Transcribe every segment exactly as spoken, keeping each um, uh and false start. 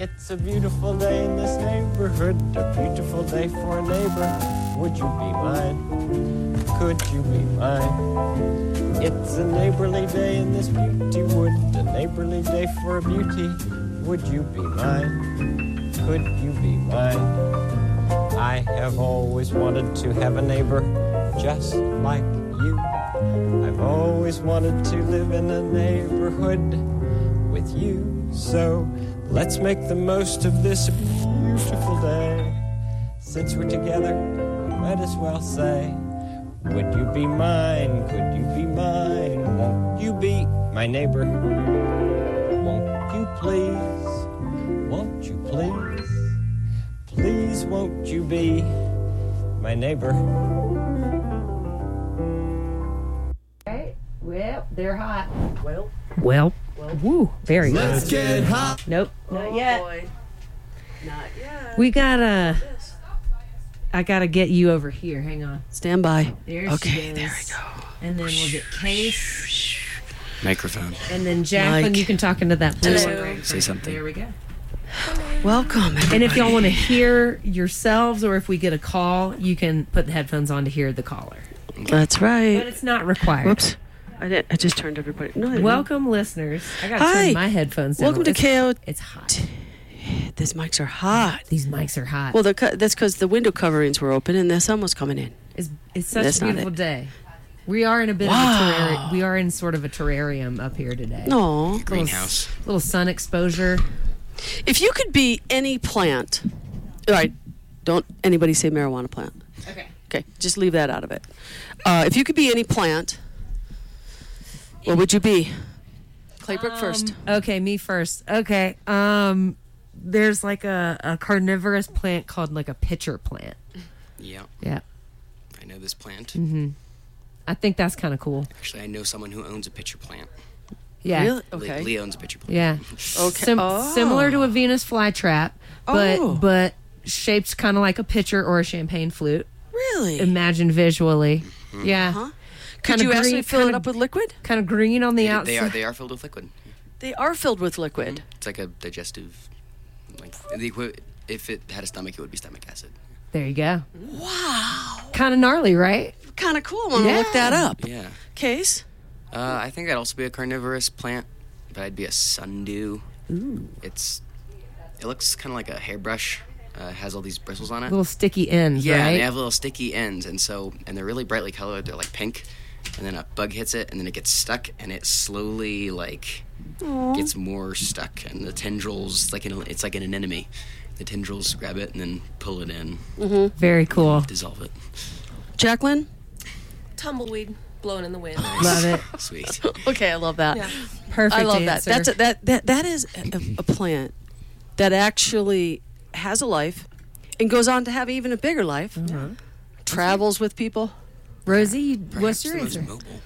It's a beautiful day in this neighborhood, a beautiful day for a neighbor. Would you be mine? Could you be mine? It's a neighborly day in this beauty wood, a neighborly day for a beauty. Would you be mine? Could you be mine? I have always wanted to have a neighbor just like you. I've always wanted to live in a neighborhood with you. So let's make the most of this beautiful day. Since we're together, we might as well say, would you be mine? Could you be mine? Won't you be my neighbor? Won't you please? Won't you please? Please won't you be my neighbor? Okay, well, they're hot. Well, Well, woo, very hot. Let's get hot. Nope, not oh yet. boy. Not yet. We gotta, I gotta get you over here. Hang on. Stand by. There okay, she is. there we go. And then we'll get Case. Microphone. And then Jacqueline, Mike. you can talk into that blue Hello. one. Say something. There we go. Welcome. And if y'all want to hear yourselves, or if we get a call, you can put the headphones on to hear the caller. That's right. But it's not required. Whoops. I did. I just turned everybody. No, I didn't. Welcome, listeners. I gotta Hi. turn my headphones down. Welcome to It's- K O. It's hot. These mics are hot. These mics are hot. Well, the co- that's because the window coverings were open and the sun was coming in. It's, it's such That's a not beautiful it. day. We are in a bit Wow. of a terrarium. We are in sort of a terrarium up here today. No. Little, Greenhouse. little sun exposure. If you could be any plant, all right, don't anybody say marijuana plant. Okay. Okay, just leave that out of it. Uh, if you could be any plant, what would you be? Claybrook first. Okay, me first. Okay. Um, there's like a, a carnivorous plant called like a pitcher plant. Yeah, Yeah. I know this plant. Mm-hmm. I think that's kind of cool. Actually, I know someone who owns a pitcher plant. Yeah. Really? Le- Okay. Lee owns a pitcher plant. Yeah. Okay. Sim- Oh. Similar to a Venus flytrap, but Oh. but shaped kind of like a pitcher or a champagne flute. Really? Imagine visually. Yeah. Huh? Could Kinda you actually green- fill it kinda- up with liquid? Kind of green on the They, outside. they are they are filled with liquid. They are filled with liquid. It's like a digestive. Like the, equi- if it had a stomach, it would be stomach acid. There you go. Wow. Kind of gnarly, right? Kind of cool. I'm going to Yeah. look that up. Yeah. Case? Uh, I think I'd also be a carnivorous plant, but I'd be a sundew. Ooh. It's it looks kind of like a hairbrush. Uh, it has all these bristles on it. Little sticky ends, Yeah, right? and they have little sticky ends, and so and they're really brightly colored. They're like pink, and then a bug hits it, and then it gets stuck, and it slowly like gets more stuck, and the tendrils like an, it's like an anemone. The tendrils grab it and then pull it in, Very cool. dissolve it. Jacqueline? Tumbleweed blowing in the wind. Love it. Sweet. Okay, I love that. Yeah. Perfect I love answer. that. That's a, that that that is a, a plant that actually has a life and goes on to have even a bigger life. Travels with people. Rosie, Perhaps what's your the most answer? mobile.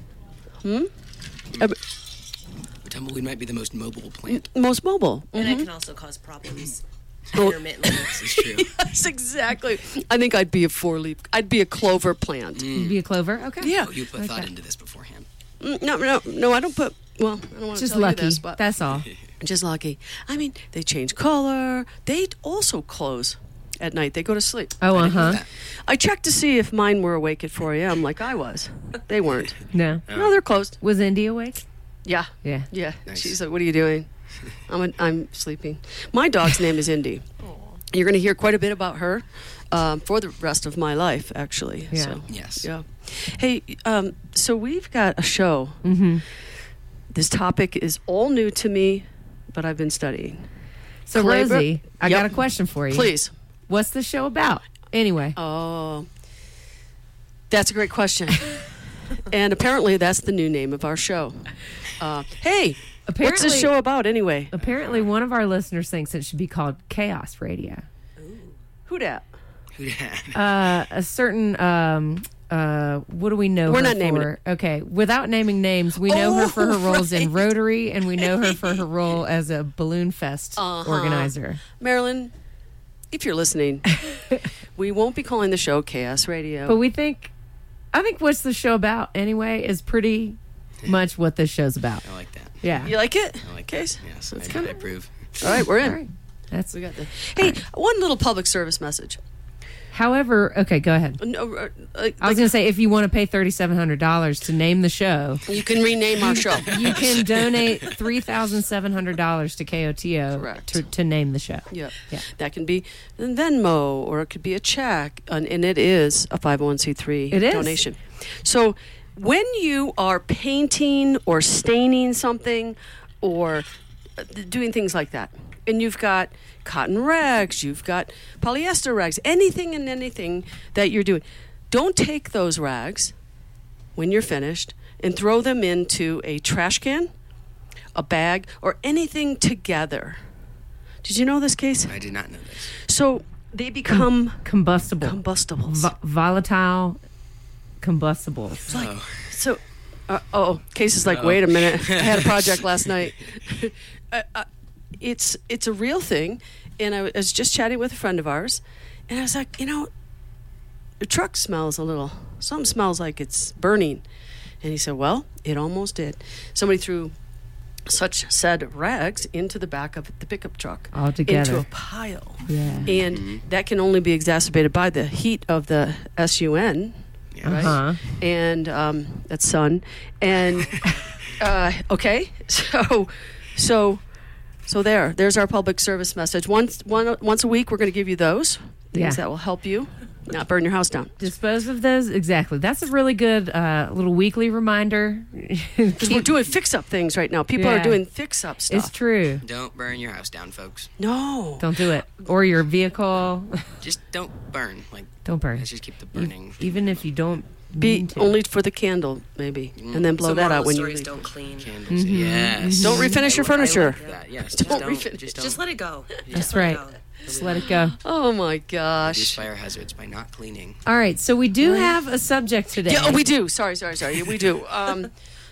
Hmm? Uh, Tumbleweed might be the most mobile plant. most mobile. And it can also cause problems Oh. intermittently. This is true. Yes, exactly. I think I'd be a four leaf. I'd be a clover plant. You'd be a clover? Okay. Yeah. Oh, you put Like thought that. into this beforehand. Mm, No, no, no. I don't put. Well, I don't want to Just tell lucky. you this, but That's all. just lucky. I mean, they change color. They also close at night. They go to sleep. Oh, uh didn't know huh. that. I checked to see if mine were awake at four a.m. like I was. They weren't. No. No, they're closed. Was Indy awake? Yeah. Yeah. Yeah. Nice. She's like, "What are you doing?" I'm a, I'm sleeping. My dog's name is Indy. You're going to hear quite a bit about her um, for the rest of my life, actually. Yeah. So, Yes. yeah. Hey, um, so we've got a show. Mm-hmm. This topic is all new to me, but I've been studying. So, Claybrook? Rosie, I Yep. got a question for you. Please. What's the show about? Anyway. Oh, that's a great question. And apparently, that's the new name of our show. Uh, hey, Apparently, what's this show about anyway? apparently, one of our listeners thinks it should be called Chaos Radio. Who dat? Who dat? Uh, a certain, um, uh, what do we know We're her not naming for? Okay, without naming names, we know her for her Oh, roles in right. Rotary, and we know her for her role as a Balloon Fest Uh-huh. organizer. Marilyn, if you're listening, we won't be calling the show Chaos Radio. But we think, I think what's the show about anyway is pretty much what this show's about. I like that. Yeah. You like it? I like Case? that. Yes, That's I, kinda- I approve. All right, we're in. All right. That's We got the. Hey, one little public service message. However, okay, go ahead. No, uh, uh, I was like, going to say, if you want to pay thirty-seven hundred dollars to name the show, you can rename our show. you can donate three thousand seven hundred dollars to K O T O Correct. to, to name the show. Yeah. Yeah. That can be Venmo or it could be a check, and, and it is a five oh one c three It is. donation. So when you are painting or staining something or uh, doing things like that, and you've got cotton rags, you've got polyester rags, anything and anything that you're doing, don't take those rags when you're finished and throw them into a trash can, a bag, or anything together. Did you know this, Case? I did not know this. So they become Combustible. combustibles. Vo- volatile combustibles. Oh. So, uh, oh, Case is like, wait a minute. I had a project last night. uh, uh, it's it's a real thing, and I was just chatting with a friend of ours, and I was like, you know, the truck smells a little. Something smells like it's burning, and he said, well, it almost did. Somebody threw such said rags into the back of the pickup truck, All together. into a pile, Yeah. and that can only be exacerbated by the heat of the S U N. Yeah. Right? Uh-huh. And um, that's sun. And uh, okay, so so so there. There's our public service message. Once one once a week, we're going to give you those things Yeah. that will help you not burn your house down. Dispose of those. Exactly. That's a really good uh, little weekly reminder. Because we're doing fix-up things right now. People Yeah. are doing fix-up stuff. It's true. Don't burn your house down, folks. No. Don't do it. Or your vehicle. Just don't burn. Like, Don't burn. let's just keep the burning. Even if you don't Be mean to. only for the candle, maybe, and then blow So that moral out when you stories leave. don't clean. Candles. Yes. Don't refinish your I- I like furniture. that. Yes. Don't Just don't. refinish. Just don't. Just let it go. That's let it right. go. Just let it go. Oh my Reduce gosh. fire hazards by not cleaning. All right. So we do have a subject today. Yeah, oh, we do. Sorry, sorry, sorry. We do. Um,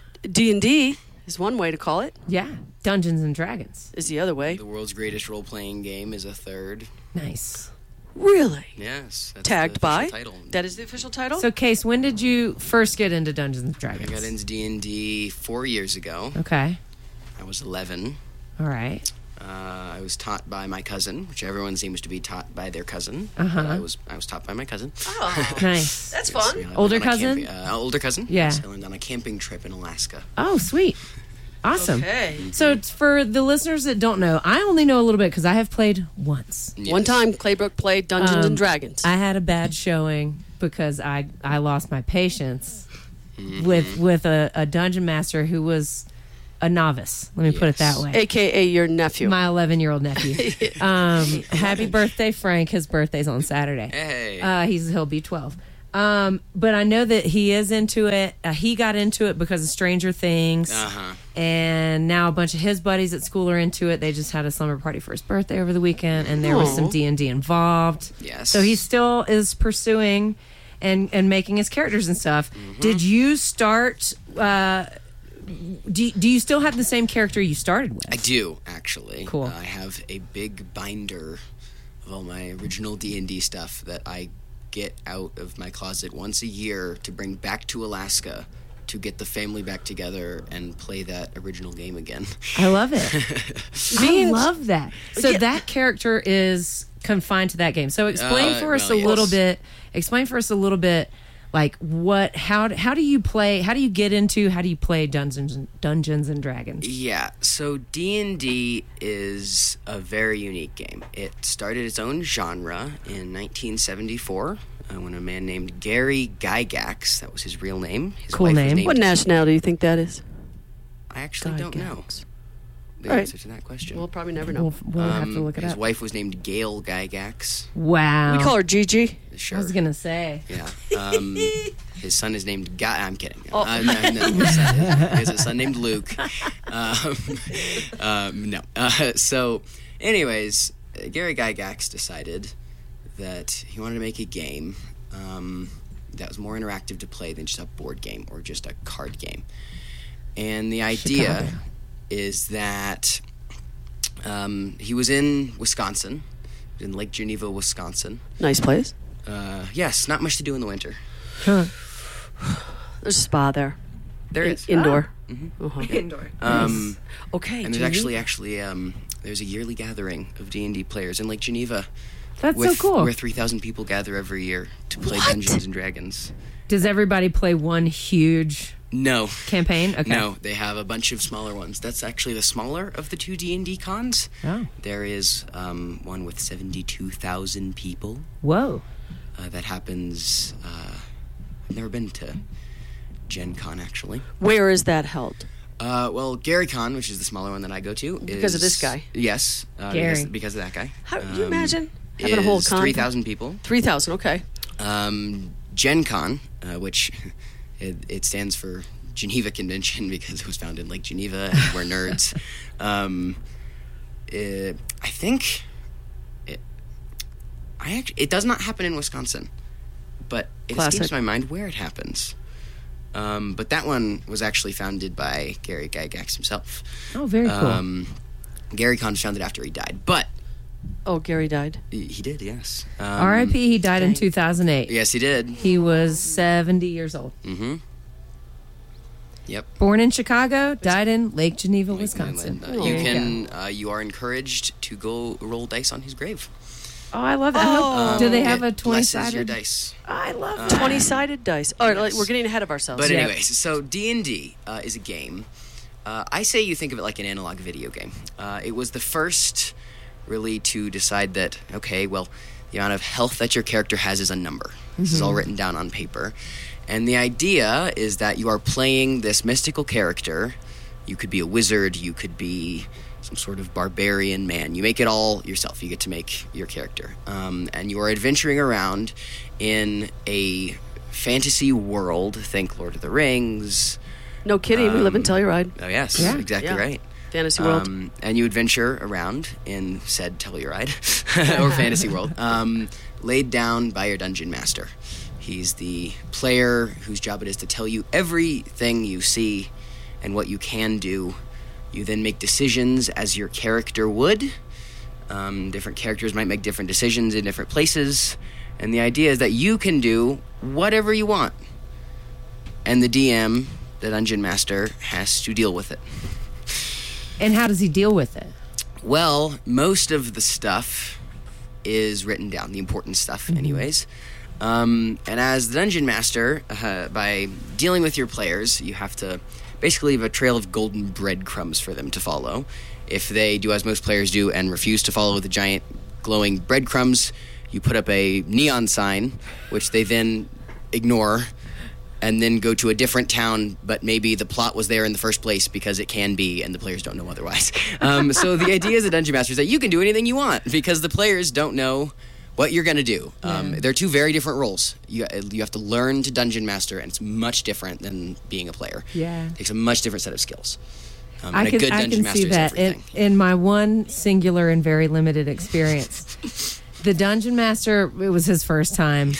D and D is one way to call it. Yeah. Dungeons and Dragons. Is the other way. The world's greatest role-playing game is a third. Nice. Really? Yes. That's Tagged the by? official title. That is the official title? So, Case, when did you first get into Dungeons and I Dragons? got into D and D four years ago. Okay. I was eleven. All right. Uh, I was taught by my cousin, which everyone seems to be taught by their cousin. Uh-huh. But I was I was taught by my cousin. Oh, Nice. that's Yes, fun. yeah, I Older went on a cousin? camping- uh, older cousin. Yeah. Yes, I went on a camping trip in Alaska. Oh, sweet. Awesome. Okay. So, it's for the listeners that don't know, I only know a little bit because I have played once. Yes. One time, Claybrook played Dungeons Um, and Dragons. I had a bad showing because I, I lost my patience Mm-hmm. with with a, a dungeon master who was a novice. Let me put it that Yes. way. A K A your nephew. My eleven-year-old nephew. um, happy birthday, Frank. His birthday's on Saturday. Hey. Uh, he's he'll be twelve. Um, but I know that he is into it. Uh, he got into it because of Stranger Things, Uh-huh. and now a bunch of his buddies at school are into it. They just had a slumber party for his birthday over the weekend, and there was Aw. some D and D involved. Yes. So he still is pursuing and and making his characters and stuff. Did you start? Uh, do do you still have the same character you started with? I do, actually. Cool. Uh, I have a big binder of all my original D and D stuff that I get out of my closet once a year to bring back to Alaska to get the family back together and play that original game again. I love it. I Means- love that. So Yeah. that character is confined to that game. So explain Uh, for us well, a little yes. bit. Explain for us a little bit, like what, how, how do you play? How do you get into? How do you play Dungeons and Dungeons and Dragons? Yeah, so D and D is a very unique game. It started its own genre in nineteen seventy-four uh, when a man named Gary Gygax, that was his real name. His Cool wife name. Was named, What nationality do you think that is? I actually don't know Gygax. the All right. answer to that question. We'll probably never know. We'll, we'll have to Um, look it his up. wife was named Gail Gygax. Wow. we call her Gigi. Sure. I was gonna say. Yeah. Um, his son is named Guy. I'm kidding. Oh. Uh, no, no, his son- he has a son named Luke. Um, um, no. Uh, so, anyways, uh, Gary Gygax decided that he wanted to make a game um, that was more interactive to play than just a board game or just a card game. And the idea Chicago. is that um, he was in Wisconsin, in Lake Geneva, Wisconsin. Nice place. Uh, yes, not much to do in the winter. Huh. There's a spa there. There In- is indoor. Mhm. Indoor. Um, Okay. and there's Geneva. actually actually um, there's a yearly gathering of D and D players in Lake Geneva. That's with, so cool. Where three thousand people gather every year to play What? Dungeons and Dragons. Does everybody play one huge No. campaign? Okay. No, they have a bunch of smaller ones. That's actually the smaller of the two D and D cons. Oh. There is um, one with seventy-two thousand people. Whoa. Uh, that happens. Uh, I've never been to Gen Con, actually. Where is that held? Uh, well, Gary Con, which is the smaller one that I go to, Because of is- this guy? Yes, uh, Gary. Because, because of that guy. How do you Um, imagine having a whole is con? three thousand people. Three thousand. Okay. Um, Gen Con, uh, which it, it stands for Geneva Convention because it was founded in Lake Geneva and we're nerds. Um, it, I think it, I actually, it does not happen in Wisconsin, but it Classic. escapes my mind where it happens. Um, but that one was actually founded by Gary Gygax himself. Oh, very cool. Um, Gary Con was founded after he died, but Oh, Gary died. he, he did, yes. Um, R I P He died in dang. two thousand eight. Yes, he did. He was seventy years old. Mm-hmm. Yep. Born in Chicago, died in Lake Geneva, Lake Wisconsin. Mainland. Uh, There you you can. Uh, you are encouraged to go roll dice on his grave. Oh, I love that. I hope- Oh. Do they have It a blesses your twenty-sided? dice. I love Uh, that. Twenty-sided dice. All right, like, yes. we're getting ahead of ourselves. But Yeah. anyways, so D and D uh, is a game. Uh, I say you think of it like an analog video game. Uh, it was the first, really, to decide that okay, well, the amount of health that your character has is a number. This is all written down on paper, and the idea is that you are playing this mystical character. You could be a wizard. You could be some sort of barbarian man. You make it all yourself. You get to make your character. Um, and you are adventuring around in a fantasy world. Think Lord of the Rings. No kidding. we live in Um, Telluride. Oh, yes. Yeah. Exactly Yeah. right. Fantasy world. Um, and you adventure around in said Telluride or fantasy world, um, laid down by your dungeon master. He's the player whose job it is to tell you everything you see and what you can do. You then make decisions as your character would. Um, different characters might make different decisions in different places. And the idea is that you can do whatever you want. And the D M, the dungeon master, has to deal with it. And how does he deal with it? Well, most of the stuff is written down, the important stuff, anyways. Um, and as the dungeon master, uh, by dealing with your players, you have to basically leave a trail of golden breadcrumbs for them to follow. If they do as most players do and refuse to follow the giant glowing breadcrumbs, you put up a neon sign, which they then ignore, and then go to a different town, but maybe the plot was there in the first place because it can be, and the players don't know otherwise. Um, so the idea as a dungeon master is that you can do anything you want because the players don't know what you're going to do. Um, They're two very different roles. You, you have to learn to dungeon master, and it's much different than being a player. Yeah. It takes a much different set of skills. Um, I and can, a good I dungeon can master see is that in, everything. in my one singular and very limited experience. The dungeon master, it was his first time,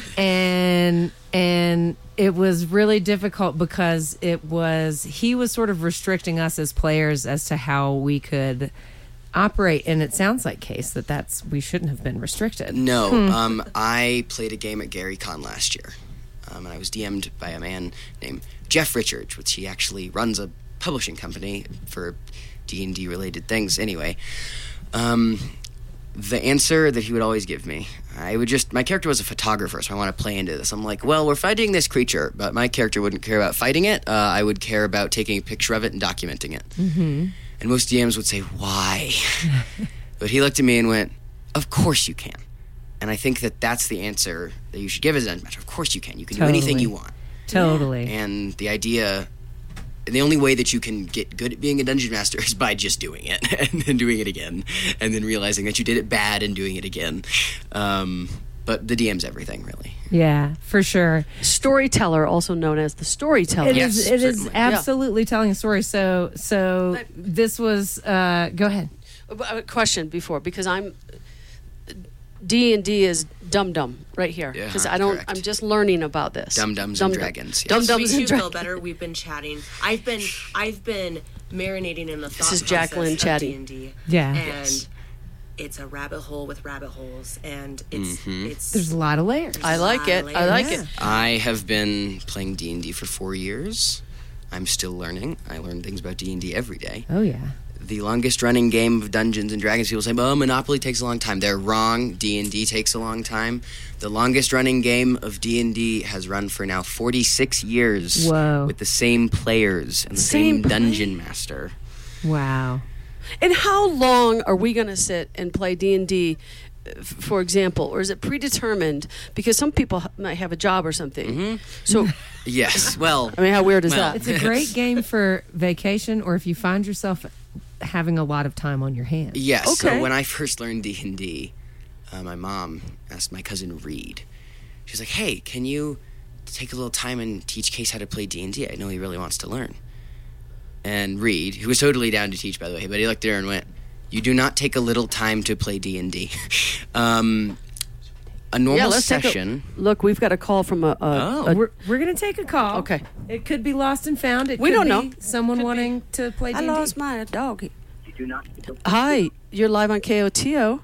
and and it was really difficult because it was he was sort of restricting us as players as to how we could operate, and it sounds like Case that that's we shouldn't have been restricted. No, Hmm. um, I played a game at Gary Con last year, um, and I was D M'd by a man named Jeff Richards, which he actually runs a publishing company for D and D related things. Anyway, um, the answer that he would always give me, I would just, my character was a photographer, so I want to play into this. I'm like, well, we're fighting this creature, but my character wouldn't care about fighting it. Uh, I would care about taking a picture of it and documenting it. Mm-hmm. And most D Ms would say, why? But he looked at me and went, of course you can. And I think that that's the answer that you should give as a dungeon master. Of course you can. You can Totally. do anything you want. Totally. And the idea, the only way that you can get good at being a dungeon master is by just doing it and then doing it again and then realizing that you did it bad and doing it again. Um, but the D M's everything, really. Yeah, for sure. Storyteller, also known as the storyteller. It is. Yes, It is certainly. absolutely telling a story. So, so this was. Uh, go ahead. A question before, because I'm D and D is dum dum right here, Yeah, because I don't. correct. I'm just learning about this. Dum-dums and dragons, yes. Dum To dums make and you feel dragons. better, we've been chatting. I've been I've been marinating in the thought is Jacqueline process chatting. of D and D. Yeah. And Yes. it's a rabbit hole with rabbit holes, and it's Mm-hmm. it's There's a lot of layers. I like lot it. of I like layers. it. I have been playing D and D for four years. I'm still learning. I learn things about D and D every day. Oh yeah. The longest running game of Dungeons and Dragons, people say, oh, Monopoly takes a long time. They're wrong. D and D takes a long time. The longest running game of D and D has run for now forty-six years. Whoa. With the same players and the Same same, dungeon master. Wow. And how long are we going to sit and play D and D, f- for example? Or is it predetermined? Because some people h- might have a job or something. Mm-hmm. So, Yes, well... I mean, how weird is Well, that? It's a great game for vacation or if you find yourself having a lot of time on your hands. Yes. Okay. So when I first learned D and D, uh, my mom asked my cousin Reed. She's like, "Hey, can you take a little time and teach Case how to play D and D? I know he really wants to learn." And Reed, who was totally down to teach, by the way, but he looked at her and went, "You do not take a little time to play D and D." um, a normal yeah, let's session. Take a, look, we've got a call from a. a, Oh. a We're, we're going to take a call. Okay. It could be lost and found. It We could don't be know. someone wanting to play D I and D. lost my doggy. Hi, you're live on K O T O.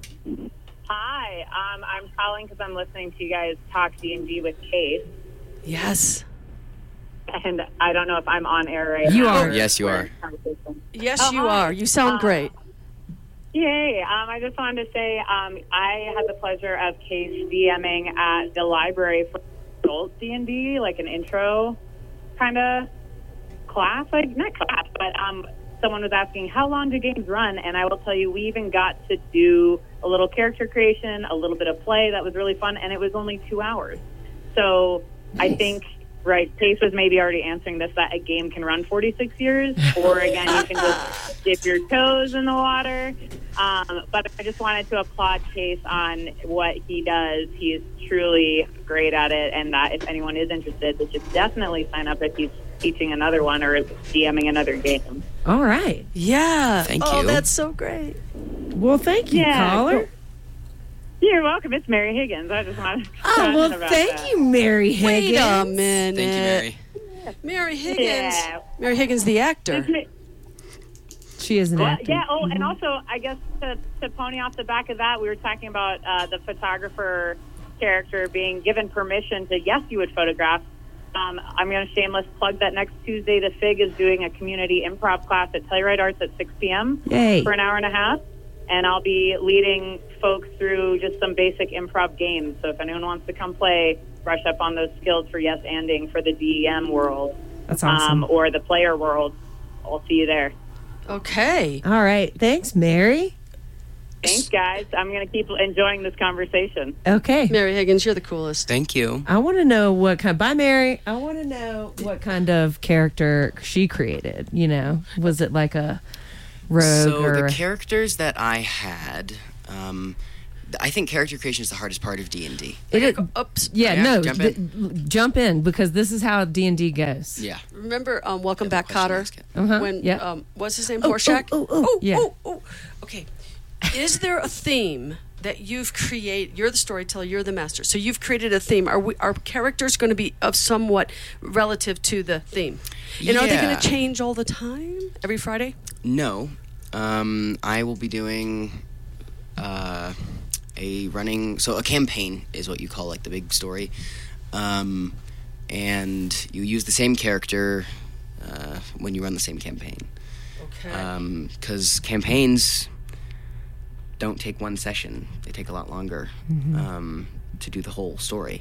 Hi, um, I'm calling because I'm listening to you guys talk D and D with Case, Yes. and I don't know if I'm on air right You now. are. Yes, you are. Yes, Oh, you hi. are. You sound Uh, great. Yay! Um, I just wanted to say um, I had the pleasure of Case DMing at the library for adult D and D, like an intro kind of class, like not class, but um, someone was asking how long do games run, and I will tell you, we even got to do a little character creation, a little bit of play that was really fun, and it was only two hours. So I think, right, Case was maybe already answering this, that a game can run forty-six years, or again, you can just dip your toes in the water. Um, but I just wanted to applaud Case on what he does. He is truly great at it, and that if anyone is interested, they should definitely sign up if he's teaching another one or DMing another game. All right. Yeah. Thank oh, you. that's so great. Well, thank you, Yeah, caller. cool. You're welcome. It's Mary Higgins. I just wanted to Oh, comment well, about thank that. you, Mary Wait Higgins. a minute. Thank you, Mary. Mary Higgins. Yeah. Mary Higgins, the actor. She is an Well, actor. yeah. Oh, and also, I guess to, to pony off the back of that, we were talking about uh, the photographer character being given permission to, yes, you would photograph. Um, I'm going to shameless plug that next Tuesday, the Fig is doing a community improv class at Telluride Arts at six p.m. Yay. for an hour and a half. And I'll be leading folks through just some basic improv games. So if anyone wants to come play, brush up on those skills for yes-anding for the D M world That's awesome. um, or the player world. I'll see you there. Okay. All right. Thanks, Mary. Thanks, guys. I'm going to keep enjoying this conversation. Okay. Mary Higgins, you're the coolest. Thank you. I want to know what kind. Bye, Mary. I want to know what kind of character she created. You know, was it like a rogue So or? the characters that I had, um, th- I think character creation is the hardest part of D and D. It is- Oops. yeah, Yeah, no, jump th- jump in because this is how D and D goes. Yeah. Remember um, Welcome Yeah, Back, question Cotter? ask it. Uh-huh, When, yeah. um, what's his name? Oh, Horshack? oh, oh, oh, yeah. oh, oh. Okay. Is there a theme that you've created? You're the storyteller, you're the master. So you've created a theme. Are we, are characters going to be of somewhat relative to the theme? And are they going Yeah. to change all the time? Every Friday? No. Um, I will be doing uh, a running, so a campaign is what you call like the big story. Um, and you use the same character uh, when you run the same campaign. Okay. Because campaigns don't take one session; they take a lot longer um, to do the whole story.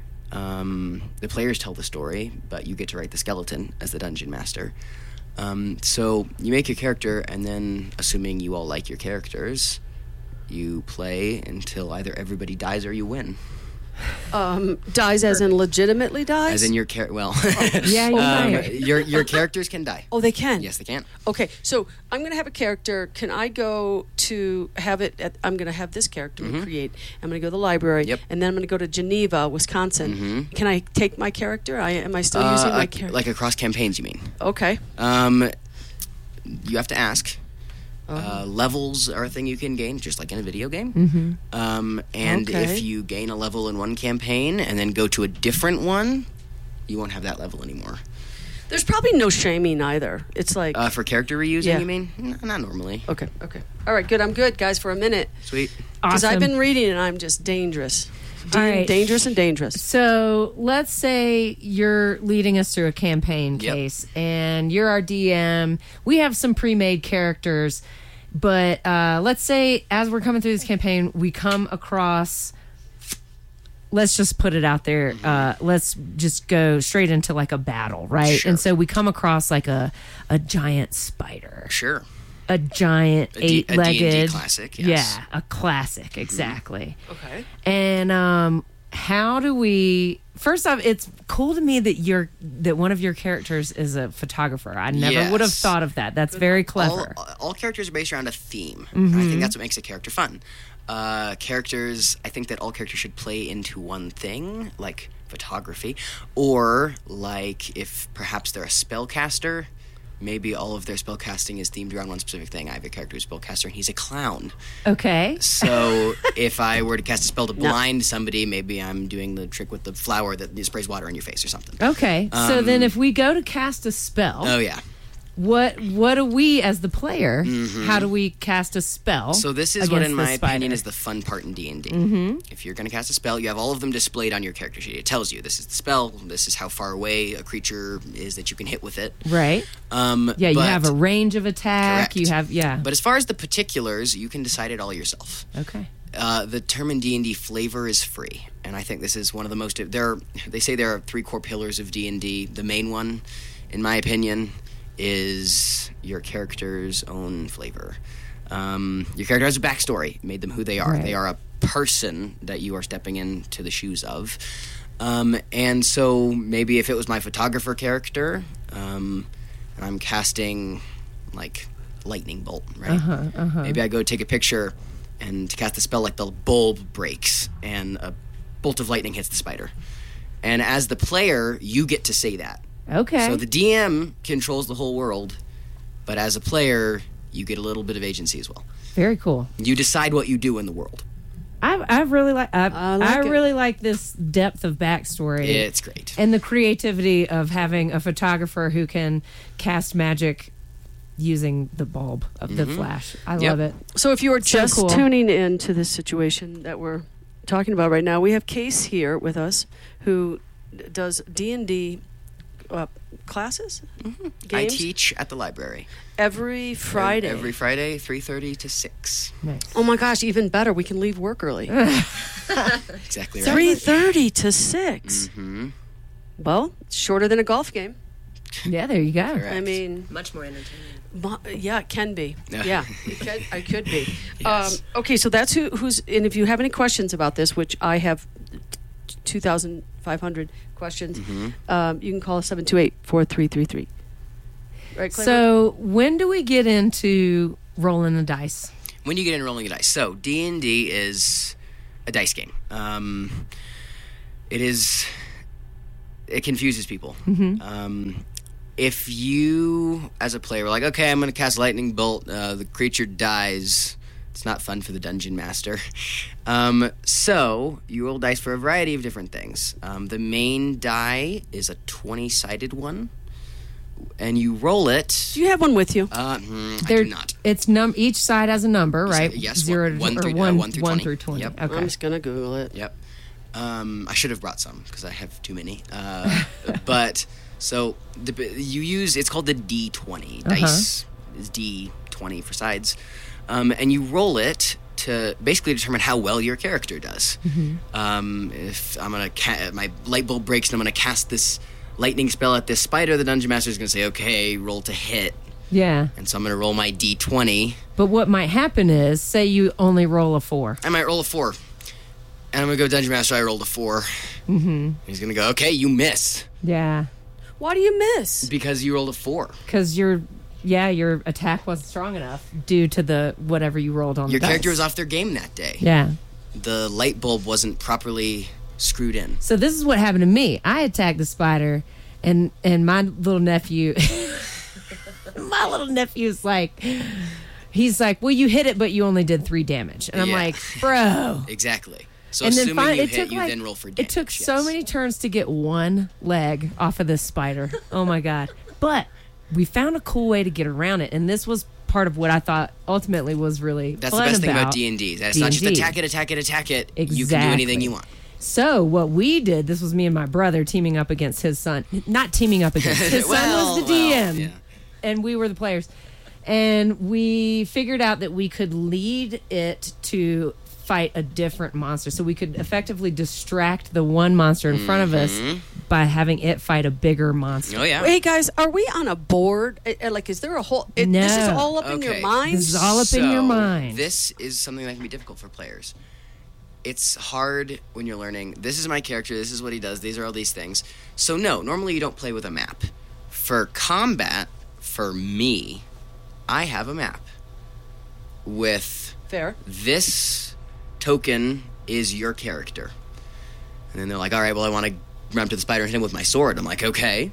Um, the players tell the story, but you get to write the skeleton as the dungeon master. Um, so you make your character, and then, assuming you all like your characters, you play until either everybody dies or you win. Um, dies as in legitimately dies? As in your character. Well, Yeah, you um, might. your your characters can die. Oh, they can? Yes, they can. Okay, so I'm going to have a character. Can I go to have it at, I'm going to have this character to create. I'm going to go to the library, Mm-hmm. Yep. and then I'm going to go to Geneva, Wisconsin. Mhm. Can I take my character? I Am I still Uh, using my like, character? like across campaigns, you mean? Okay. Um, you have to ask. Oh. Uh, levels are a thing you can gain, just like in a video game. Mm-hmm. Um, and Okay. if you gain a level in one campaign and then go to a different one, you won't have that level anymore. There's probably no shaming either. It's like, Uh, for character reusing, Yeah. you mean? N- not normally. okay, okay. All right, good. I'm good, guys, for a minute. Sweet. Because Awesome. I've been reading and I'm just dangerous. All right. Dangerous and dangerous. So let's say you're leading us through a campaign Yep. case, and you're our D M. We have some pre-made characters, but uh, let's say as we're coming through this campaign, we come across. Let's just put it out there. Uh, let's just go straight into like a battle, right? Sure. And so we come across like a a giant spider, Sure. a giant A D- a D and D eight-legged classic, yes. Yeah, a classic, exactly. Okay. And um, how do we? First off, it's cool to me that you're that one of your characters is a photographer. I never would have Yes. thought of that. That's very All, clever. all characters are based around a theme. Mm-hmm. I think that's what makes a character fun. Uh, characters, I think that all characters should play into one thing, like photography, or like if perhaps they're a spellcaster, maybe all of their spellcasting is themed around one specific thing. I have a character who's a spellcaster, and he's a clown. Okay. So if I were to cast a spell to blind somebody, maybe I'm doing the trick with the flower that sprays water in your face or something. Okay. so Um, then, if we go to cast a spell, Oh, yeah. what what do we as the player? How do we cast a spell? So this is what, against in the my opinion, spider? is the fun part in D and D. Mm-hmm. If you're going to cast a spell, you have all of them displayed on your character sheet. It tells you this is the spell, this is how far away a creature is that you can hit with it. right. Um, Yeah, you but- have a range of attack. Correct. You have yeah. But as far as the particulars, you can decide it all yourself. okay. Uh, the term in D and D flavor is free, and I think this is one of the most. There, are, they say there are three core pillars of D and D. The main one, in my opinion, is your character's own flavor. Um, your character has a backstory, made them who they are. Right. They are a person that you are stepping into the shoes of. Um, and so maybe if it was my photographer character, um, and I'm casting like lightning bolt, right? Uh-huh, uh-huh. Maybe I go take a picture, and to cast the spell, like the bulb breaks and a bolt of lightning hits the spider. And as the player, you get to say that. Okay. So the D M controls the whole world, but as a player, you get a little bit of agency as well. Very cool. You decide what you do in the world. I I really like I, I like I it. really like this depth of backstory. It's great. And the creativity of having a photographer who can cast magic using the bulb of the flash. I Yep. love it. So if you are So just cool. tuning in to this situation that we're talking about right now, we have Case here with us who d- does D and D uh, classes, I games teach at the library. every Friday. Every Friday, three thirty to six. Nice. Oh my gosh, even better. We can leave work early. Exactly right. three thirty to six. Mm-hmm. Well, it's shorter than a golf game. Yeah, there you go. Correct. I mean, Much more entertaining. Mo- yeah, it can be. Yeah. Yeah, it can, I could be. Yes. Um, okay, so that's who, who's. And if you have any questions about this, which I have two thousand five hundred questions, Mm-hmm. um, you can call us seven two eight, four three three three. Right, Claire? So when do we get into rolling the dice? When you get in rolling a dice. So D and D is a dice game. Um, it is. It confuses people. Mm-hmm. Um, if you, as a player, were like, okay, I'm going to cast lightning bolt. Uh, the creature dies. It's not fun for the dungeon master. Um, so you roll dice for a variety of different things. Um, the main die is a twenty-sided one, and you roll it. do you have one with you? Uh, hmm, I They're- do not. It's num each side has a number, right? yes, Zero one- to one or through- uh, one, one through one twenty. through twenty. Yep. Okay. I'm just gonna Google it. Yep. Um, I should have brought some because I have too many. Uh, but so the, you use it's called the D twenty Uh-huh. dice. Is D twenty for sides, um, and you roll it to basically determine how well your character does. Mm-hmm. Um, if I'm gonna ca- my light bulb breaks and I'm gonna cast this lightning spell at this spider, the dungeon master is gonna say, "Okay, roll to hit," Yeah. and so I'm gonna roll my D twenty. But what might happen is, say you only roll a four. I might roll a four. And I'm going to go Dungeon Master, I rolled a four. Mm-hmm. He's going to go, okay, you miss. Yeah. Why do you miss? Because you rolled a four. Because your, yeah, your attack wasn't strong enough due to the whatever you rolled on Your the character dice. was off their game that day. Yeah. The light bulb wasn't properly screwed in. So this is what happened to me. I attacked the spider, and and my little nephew, my little nephew's like, he's like, well, you hit it, but you only did three damage, and I'm Yeah. like, bro. Exactly. So And then assuming finally, you it hit, took you like then roll for damage. it took so yes. many turns to get one leg off of this spider. Oh my god! But we found a cool way to get around it, and this was part of what I thought ultimately was really That's fun the best thing about about D and D. It's not just D and D. attack it, attack it, attack it. Exactly. You can do anything you want. So what we did, this was me and my brother teaming up against his son. Not teaming up against. His Well, son was the D M. well, yeah. And we were the players. And we figured out that we could lead it to fight a different monster. So we could effectively distract the one monster in front of us by having it fight a bigger monster. Oh yeah. Hey guys, are we on a board? Uh, uh, Like, is there a whole? It, This is No. all up in your Okay. mind. This is all up in your So, mind. This is something that can be difficult for players. It's hard when you're learning, this is my character, this is what he does, these are all these things. So no, normally you don't play with a map. For combat, for me, I have a map with Fair. this token is your character. And then they're like, all right, well, I want to run up to the spider and hit him with my sword. I'm like, okay.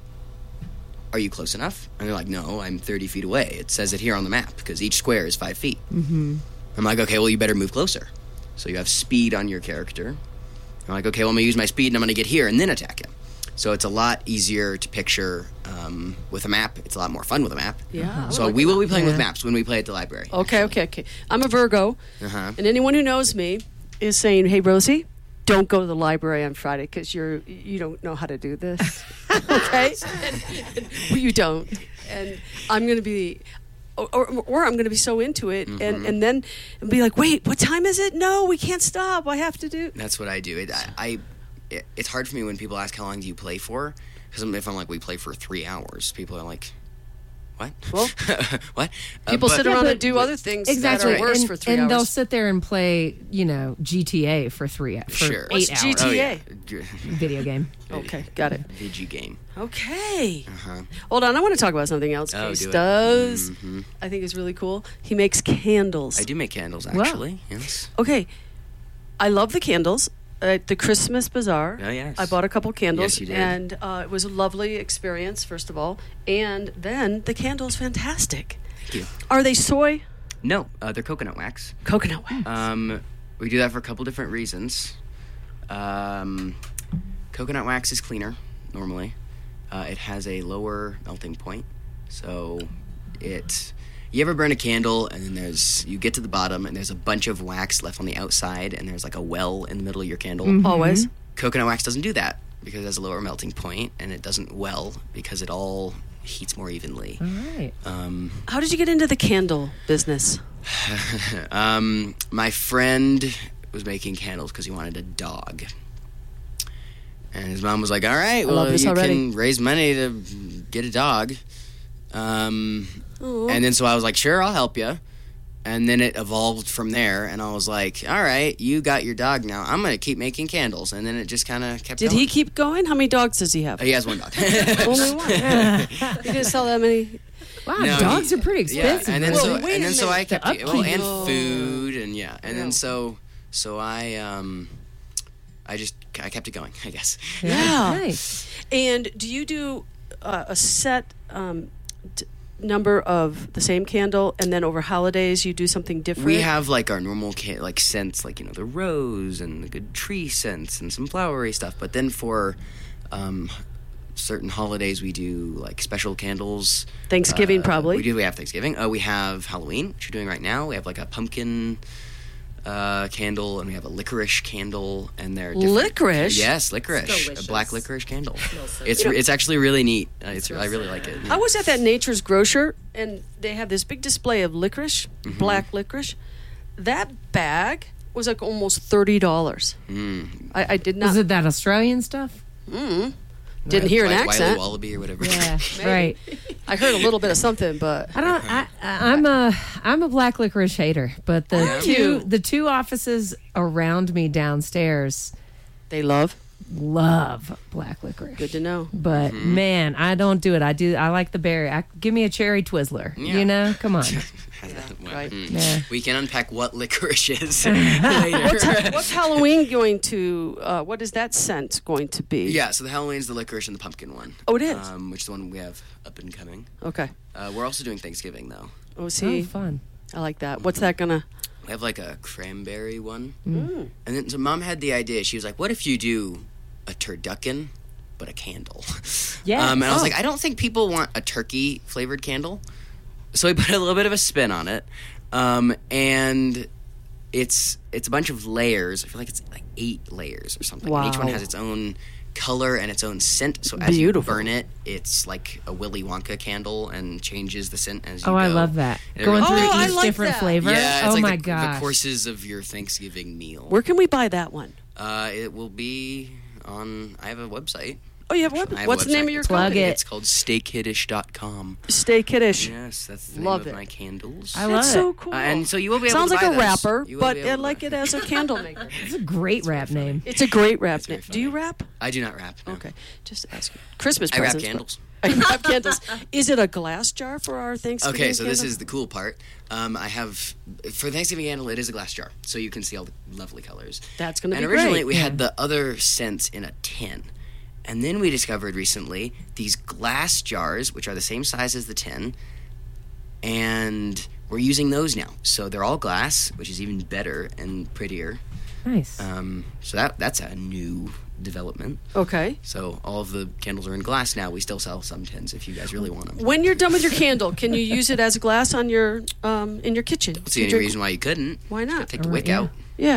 Are you close enough? And they're like, no, I'm thirty feet away. It says it here on the map because each square is five feet. Mm-hmm. I'm like, okay, well, you better move closer. So you have speed on your character. I'm like, okay, well, I'm going to use my speed and I'm going to get here and then attack him. So it's a lot easier to picture um, with a map. It's a lot more fun with a map. Yeah. So we will be playing with Yeah. maps when we play at the library. Okay, okay, okay. I'm a Virgo, Uh-huh. and anyone who knows me is saying, "Hey, Rosie, don't go to the library on Friday because you're you don't know how to do this." Okay, and, and, well, you don't, and I'm going to be. Or, or, or I'm going to be so into it, Mm-hmm. and, and then and be like, wait, what time is it? No, we can't stop. I have to do. That's what I do. It, I, I it, it's hard for me when people ask how long do you play for, because if I'm like we play for three hours, people are like, what? Well, what? People Uh, sit but- around but- and do other things Exactly. that are worse and, for three and they'll hours. sit there and play, you know, G T A for three for Sure. eight What's hours. G T A? Oh, yeah. Video game. Okay, got it. Vigi game. Okay. Uh-huh. Hold on, I want to talk about something else Oh, Case do it. does. Mhm. I think is really cool. He makes candles. I do make candles, Wow. actually. Yes. Okay. I love the candles. At the Christmas Bazaar, Oh, yes. I bought a couple candles, Yes, you did. and uh, it was a lovely experience, first of all. And then the candles, fantastic. Thank you. Are they soy? No, uh, they're coconut wax. Coconut wax. Um, we do that for a couple different reasons. Um, coconut wax is cleaner, normally. Uh, it has a lower melting point. So it... You ever burn a candle and then there's... You get to the bottom and there's a bunch of wax left on the outside and there's like a well in the middle of your candle. Always. Coconut wax doesn't do that because it has a lower melting point and it doesn't well because it all heats more evenly. All right. Um, How did you get into the candle business? um, my friend was making candles because he wanted a dog. And his mom was like, all right, love well, this you already. can raise money to get a dog. Um, Aw. and then so I was like, sure, I'll help you. And then it evolved from there. And I was like, all right, you got your dog now. I'm going to keep making candles. And then it just kind of kept Did going. he keep going? How many dogs does he have? Oh, he has one dog. Only one. He didn't sell that many. Wow, No, dogs he- are pretty expensive. Yeah, and then Well, so wait and a then so minute. I kept The well, and upkeep. food and yeah, and Yeah. then so so I um I just I kept it going, I guess. Yeah. Nice. And do you do uh, a set um, t- number of the same candle, and then over holidays you do something different? We have like our normal ca- like scents, like you know the rose and the good tree scents and some flowery stuff. But then for um, certain holidays, we do like special candles. Thanksgiving, Uh, probably. We do. We have Thanksgiving. Uh, we have Halloween, which we're doing right now. We have like a pumpkin uh, candle, and we have a licorice candle, and they're different. Licorice? Yes, licorice. It's A delicious. black licorice candle. Smells so It's good. re- it's actually really neat. Uh, it's I really like it. I was at that Nature's Grocer, and they have this big display of licorice, Mm-hmm. black licorice. That bag was like almost thirty dollars. Mm. I, I did not. Was it that Australian stuff? Mm, didn't hear an Wi- Wiley accent. Wallaby or whatever. Yeah, Maybe. right. I heard a little bit of something, but I don't. I, I- I'm a I'm a black licorice hater, but the Are two you? the two offices around me downstairs they love. love black licorice. Good to know. But Mm-hmm. man, I don't do it. I do. I like the berry. I, give me a cherry Twizzler. Yeah. You know, come on. Well, right. mm. Yeah. We can unpack what licorice is later. What's, what's Halloween going to? Uh, what is that scent going to be? Yeah, so the Halloween's the licorice and the pumpkin one. Oh, it is? Um, which is the one we have up and coming. Okay. Uh, we're also doing Thanksgiving though. Oh, Oh, see, fun. I like that. What's that gonna? We have like a cranberry one. Mm. And then so mom had the idea. She was like, "What if you do a turducken, but a candle?" Yeah. Um, and I was Oh. like, "I don't think people want a turkey flavored candle." So we put a little bit of a spin on it, um, and it's it's a bunch of layers. I feel like it's like eight layers or something. And each one Wow. has its own color and its own scent. So as Beautiful. you burn it, it's like a Willy Wonka candle and changes the scent as you Oh, go. I love that. And it Going really- through Oh, I each like different that. flavor. Yeah, it's oh like my the, gosh. the courses of your Thanksgiving meal. Where can we buy that one? Uh, it will be on. I have a website. Oh, you have a web- I have a What's the name website. of your It's Plug company? it. It's called stay kiddish dot com. Stay Kiddish. Yes, that's the Love name it. of my candles. I love That's it. so cool. Uh, and so you will be able Sounds to like buy a those. rapper, You will but be I able like to- it as a candle maker. It's a great rap name. It's a great rap very name. Do you funny. rap? I do not rap. No. Okay, just ask you. Christmas I wrap presents. candles. I wrap candles. Is it a glass jar for our Thanksgiving? Okay, so this candle? is the cool part. Um, I have for Thanksgiving candle. It is a glass jar, so you can see all the lovely colors. That's gonna And be originally great. we had the other scents in a tin, and then we discovered recently these glass jars, which are the same size as the tin, and we're using those now. So they're all glass, which is even better and prettier. Nice. Um, so that that's a new development. Okay. So all of the candles are in glass now. We still sell some tins if you guys really want them. When you're done with your candle, can you use it as glass on your um, in your kitchen? Don't see any Drink- reason why you couldn't. Why not? Gotta take the Or- wick yeah. out. Yeah,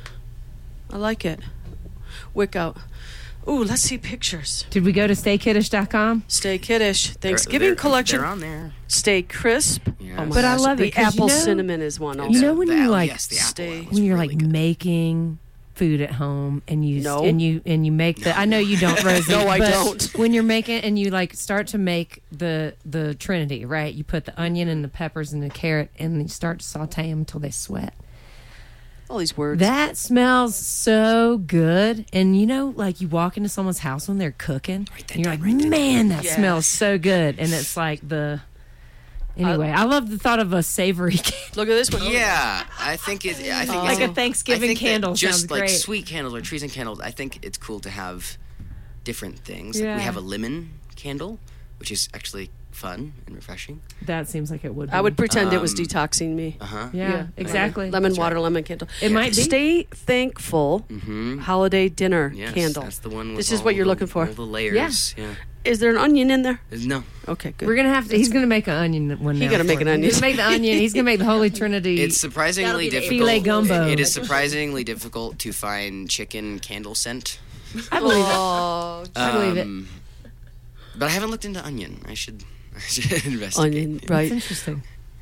I like it. Wick out. Ooh, let's see pictures. Did we go to stay kiddish dot com? Stay Kiddish They're- Thanksgiving they're- collection. They're on there. Stay Crisp. Yeah. Oh my But I gosh, love it The 'cause you apple know- cinnamon is one. Also. You know when The you apple- like yes, the apple stay- one was when you're really like good. making food at home and you No. and you and you make the I know you don't Rosie. No, I but don't. when you're making and you like start to make the the trinity, right? You put the onion and the peppers and the carrot and you start to saute them until they sweat. All these words. That smells so good. And you know, like you walk into someone's house when they're cooking, Write that and you're down, like, write that man, that Yes. smells so good. And it's like the anyway. I, love the thought of a savory candle. Look at this one. Yeah, I think it. I think Like it's, a Thanksgiving I think that candle just sounds like great. sweet candles or trees and candles. I think it's cool to have different things. Like Yeah. we have a lemon candle, which is actually fun and refreshing. That seems like it would be. I would pretend it was Um, detoxing me. Uh huh. Yeah, exactly. Lemon That's water, right. lemon candle. It might be. Stay thankful. Mm-hmm. Holiday dinner Yes, candle. that's the one. With This is all what you're the- looking for. All the layers. Yeah. Is there an onion in there? There's No. Okay, good. We're gonna have to. He's gonna make an onion one. He now gotta for make an us. onion. He's gonna make the onion. He's gonna make the Holy Trinity. It's surprisingly That'll be the difficult. Filet gumbo. It is surprisingly difficult to find chicken candle scent. I believe it. Oh, I believe it. Um, But I haven't looked into onion. I should. I should investigate. onion, It's right? interesting.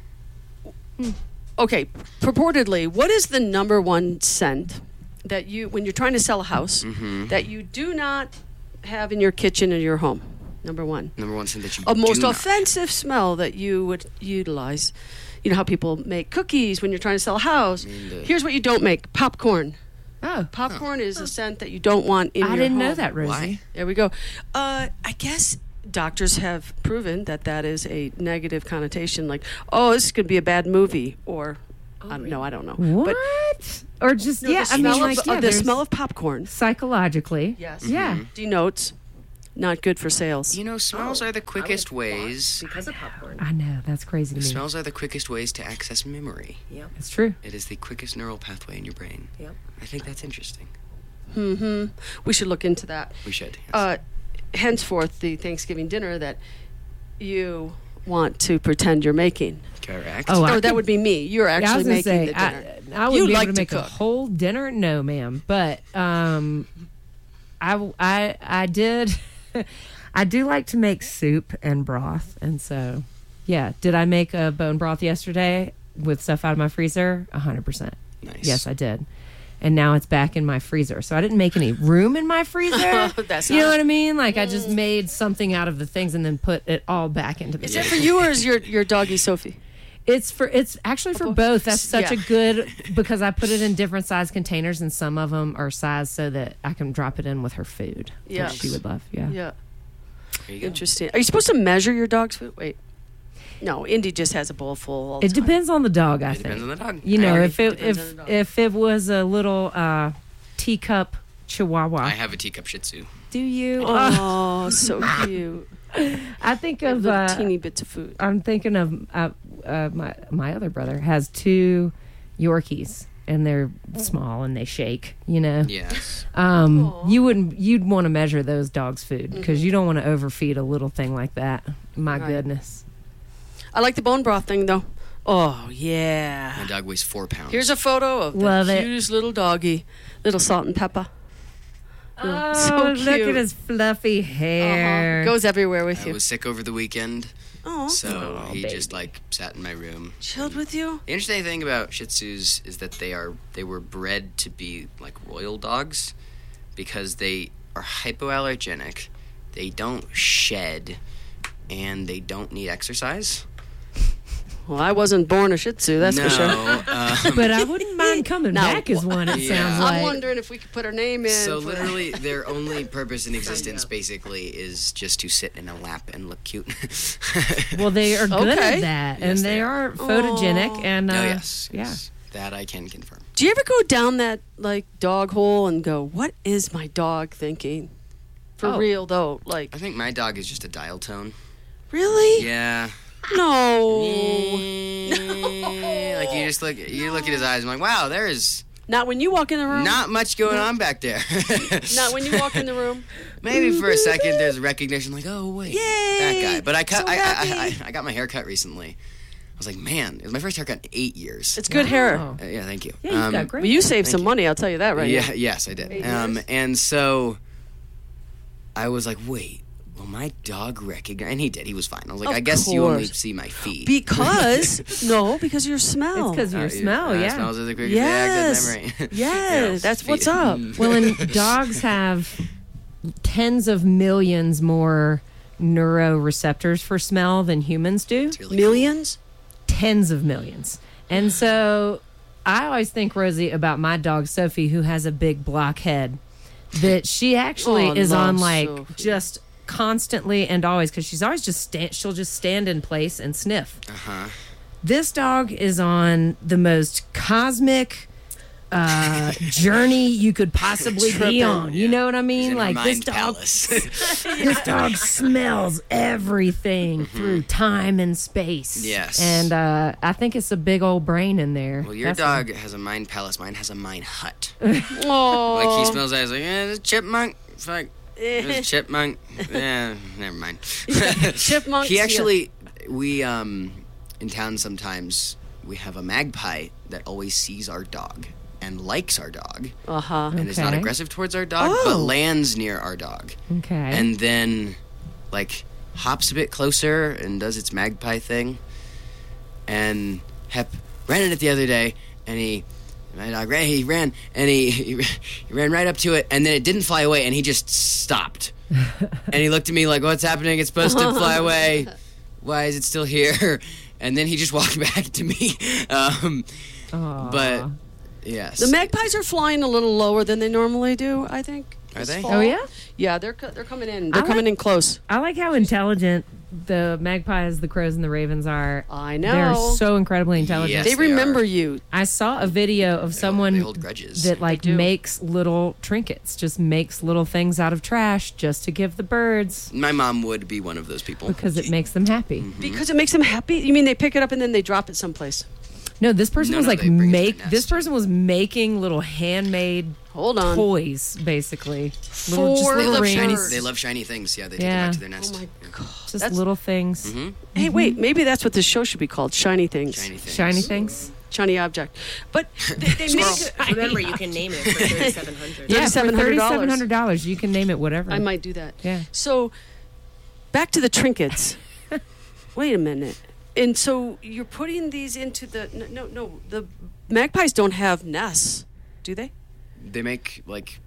Okay, purportedly, what is the number one scent that you, when you're trying to sell a house, Mm-hmm. that you do not have in your kitchen or your home? Number one. Number one scent that you. A most do not- offensive smell that you would utilize. You know how people make cookies when you're trying to sell a house. mean, the- Here's what you don't make: popcorn. Oh, Popcorn is a scent that you don't want in I your didn't know home. that, Rosie. Why? There we go. Uh, I guess doctors have proven that that is a negative connotation. Like, oh, this could be a bad movie, or I don't know. I don't know. What? But or just no, yeah, the I smell mean, of, like uh, yeah, the there's- smell of popcorn. psychologically. Yes. Yeah. Denotes not good for sales. You know, smells are the quickest ways. because of popcorn. I know that's crazy to me. Smells are the quickest ways to access memory. Yep. It's true. It is the quickest neural pathway in your brain. Yep. I think that's interesting. Mm-hmm. We should look into that. We should. Yes. Uh, henceforth, the Thanksgiving dinner that you want to pretend you're making. Correct. Oh, I or could- that would be me. You're Yeah, I actually was gonna making say, the dinner. I, I would You be like able to to make a cook. whole dinner. No, ma'am. But um, I, I, I did. I do like to make soup and broth, and so yeah. Did I make a bone broth yesterday with stuff out of my freezer? A hundred percent. nice. Yes, I did. And now it's back in my freezer. So I didn't make any room in my freezer. That's you know not- what I mean? Like I just made something out of the things and then put it all back into the Is freezer. it for you or is your your doggy Sophie? It's for it's actually for both. That's such a Yeah. good because I put it in different size containers and some of them are sized so that I can drop it in with her food. which Yes. she would love. Yeah. Yeah. There you go. Interesting. Are you supposed to measure your dog's food? Wait. No, Indy just has a bowl full all the It time. depends on the dog. I It think. depends on the dog. You I know, already- if it Depends if on the dog. if it was a little uh, teacup Chihuahua, I have a teacup Shih Tzu. do you? Uh, Oh, so cute. I think of Little uh, teeny bits of food. I'm thinking of uh, uh, my my other brother has two Yorkies and they're small and they shake. You know, Yes. um, Aw. you wouldn't you'd want to measure those dogs' food because you don't want to overfeed a little thing like that. My Right. goodness, I like the bone broth thing though. Oh, yeah. My dog weighs four pounds. Here's a photo of the Love it. cutest little doggy. Little Salt and Pepper. Oh, So look cute. at his fluffy hair. Uh-huh. Goes everywhere with I you. was sick over the weekend, Oh, so Oh, he baby. just like sat in my room. chilled with you? The interesting thing about Shih Tzus is that they are they were bred to be like royal dogs because they are hypoallergenic, they don't shed, and they don't need exercise. Well, I wasn't born a Shih Tzu, that's no, for sure. um, But I wouldn't mind coming Now, back as one, it yeah. sounds I'm like. wondering if we could put our name in. so for- literally, their only purpose in existence basically is just to sit in a lap and look cute. Well, they are good Okay. at that, Yes, and they they are. are photogenic. Aw. And uh, oh yes, yeah. yes, that I can confirm. Do you ever go down that like dog hole and go, what is my dog thinking? For Oh. real though, like I think my dog is just a dial tone. really? Yeah. No. Like you just look, you look at his eyes. I'm like, wow, there is Not when you walk in the room. not much going on back there. Not when you walk in the room. Maybe for a second there's recognition, like, oh wait, Yay! that guy. But I cut, So I, I, happy. I, I got my hair cut recently. I was like, man, it was my first haircut in eight years. It's good hair. Wow. Uh, yeah, thank you. Yeah, you've Um, got great. But you saved Thank some you. money, I'll tell you that right yeah, now. yes, I did. Eight Um, years? and so I was like, wait, will my dog recognize? And he did. He was fine. I was like, Of I guess you only course. see my feet. Because no, because of your smell. It's because of Uh, your smell, uh, yeah. Smells as a quick Yes. as memory. Yes, that's what's up. Well, and dogs have tens of millions more neuroreceptors for smell than humans do. It's really Millions? Tens of millions. And so I always think, Rosie, about my dog, Sophie, who has a big block head, that she actually Oh, I is on love like Sophie. just constantly and always, because she's always just stand, she'll just stand in place and sniff. Uh huh. This dog is on the most cosmic uh, journey you could possibly be Tripping. on. You know what I He's mean? in her Like this mind dog, palace. this dog smells everything through time and space. Yes. and uh, I think it's a big old brain in there. Well, your That's dog has a mind palace. Mine has a mind hut. Oh. Like he smells eyes like, eh, it's a chipmunk. Fuck. It's a chipmunk. Yeah, never mind. Chipmunks, He yeah. actually, we, um, in town sometimes, we have a magpie that always sees our dog and likes our dog Uh-huh. and is not Okay. aggressive towards our dog, but Oh. lands near our dog. Okay. And then, like, hops a bit closer and does its magpie thing. And Hep ran at it the other day, and he, my dog ran, he ran, and he, he, he ran right up to it, and then it didn't fly away, and he just stopped. And he looked at me like, what's happening? It's supposed to fly away. Why is it still here? And then he just walked back to me. Um, Aw. but, yes. The magpies are flying a little lower than they normally do, I think. Are this they? fall. Oh, yeah? Yeah, they're co- they're coming in. They're I coming like- in close. I like how intelligent the magpies, the crows, and the ravens are. I They're know. so incredibly intelligent. Yes, they they remember are. you. I saw a video of someone They hold grudges. that like do. makes little trinkets, just makes little things out of trash just to give the birds My mom would be one of those people. because it makes them happy. Because it makes them happy. You mean they pick it up and then they drop it someplace? No, this person No, was no, like they bring it to their make nest. this person was making little handmade Hold on. toys, basically. For just the little Shiny, rings, birds. they love shiny things. Yeah, they take Yeah. them back to their nest. Oh my god. just That's- little things, hmm Hey, wait. Maybe that's what this show should be called. Shiny things. Shiny things. shiny things. Shiny object. But they, they make. Remember, you can name it for thirty-seven hundred. Yeah, for thirty-seven hundred dollars. thirty-seven hundred dollars, you can name it whatever. I might do that. Yeah. So, back to the trinkets. Wait a minute. And so you're putting these into the no, no no the magpies don't have nests, do they? They make like